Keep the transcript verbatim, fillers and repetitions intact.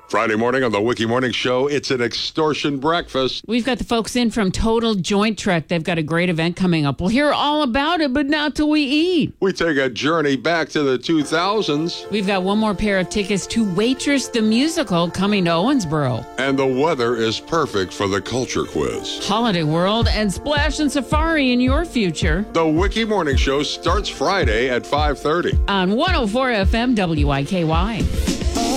Friday morning on the Wiki Morning Show, it's an extortion breakfast. We've got the folks in from Total Joint Trek. They've got a great event coming up. We'll hear all about it, but not till we eat. We take a journey back to the two thousands. We've got one more pair of tickets to Waitress the Musical coming to Owensboro. And the weather is perfect for the culture quiz. Holiday World and Splash and Safari in your future. The Wiki Morning Show starts Friday at five thirty. On one oh four F M W I K Y.